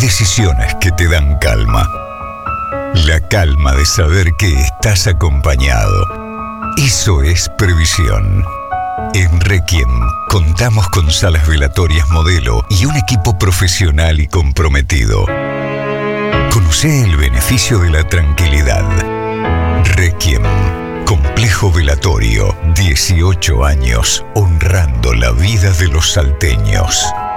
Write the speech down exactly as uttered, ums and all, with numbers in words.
decisiones que te dan calma. La calma de saber que estás acompañado. Eso es previsión. En Requiem contamos con salas velatorias modelo y un equipo profesional y comprometido. Conoce el beneficio de la tranquilidad. Requiem, complejo velatorio, dieciocho años honrando la vida de los salteños.